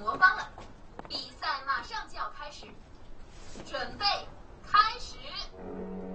魔方了，比赛马上就要开始，准备